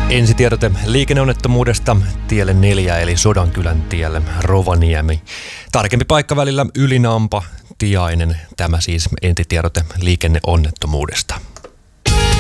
Ensitiedote liikenneonnettomuudesta tielle 4 eli Sodankylän tielle Rovaniemi. Tarkempi paikka välillä Ylinampa, Tiainen. Tämä siis ensitiedote liikenneonnettomuudesta.